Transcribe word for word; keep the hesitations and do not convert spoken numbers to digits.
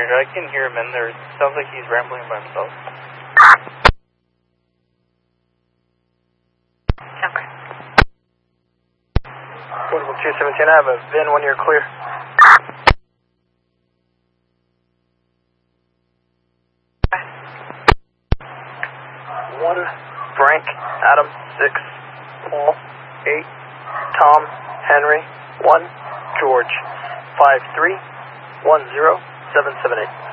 I can hear him in there. Sounds like he's rambling by himself. Okay. Portable two seventeen, I have a V I N one year clear. One, Frank, Adam, six, Paul, eight, Tom, Henry, one, George, five three one zero seven seven eight.